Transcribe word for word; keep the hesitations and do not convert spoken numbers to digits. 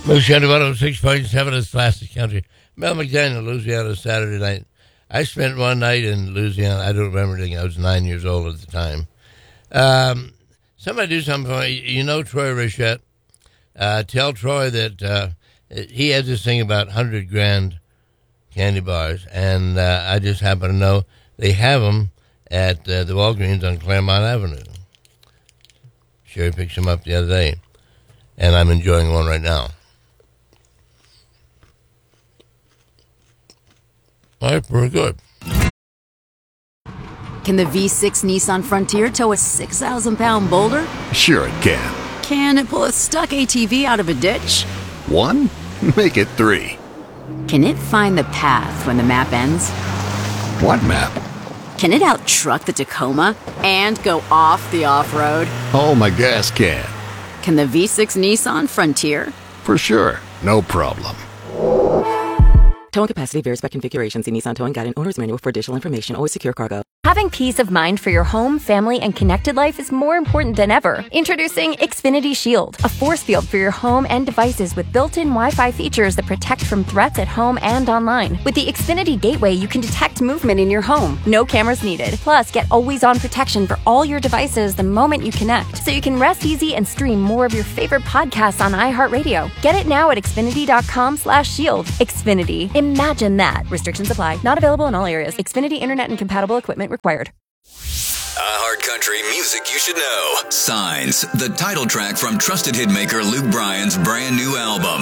Louisiana one oh six point seven is Classic Country. Mel McDaniel, Louisiana, Saturday night. I spent one night in Louisiana. I don't remember anything. I was nine years old at the time. Um, somebody do something for me. You know Troy Richette. Uh, tell Troy that uh, he has this thing about one hundred grand candy bars, and uh, I just happen to know they have them at uh, the Walgreens on Claremont Avenue. Sherry picked them up the other day, and I'm enjoying one right now. All right, very good. Can the V six Nissan Frontier tow a six thousand pound boulder? Sure it can. Can it pull a stuck A T V out of a ditch? One? Make it three. Can it find the path when the map ends? What map? Can it out-truck the Tacoma and go off the off-road? Oh, my gas can. Can the V six Nissan Frontier? For sure. No problem. Towing capacity varies by configuration. See Nissan Towing Guide and Owner's Manual for additional information. Always secure cargo. Having peace of mind for your home, family, and connected life is more important than ever. Introducing Xfinity Shield, a force field for your home and devices with built-in Wi-Fi features that protect from threats at home and online. With the Xfinity Gateway, you can detect movement in your home. No cameras needed. Plus, get always-on protection for all your devices the moment you connect, so you can rest easy and stream more of your favorite podcasts on iHeartRadio. Get it now at Xfinity.com slash shield. Xfinity. Imagine that. Restrictions apply. Not available in all areas. Xfinity Internet and compatible equipment required. iHeart Country Music You Should Know. Signs, the title track from trusted hitmaker Luke Bryan's brand new album.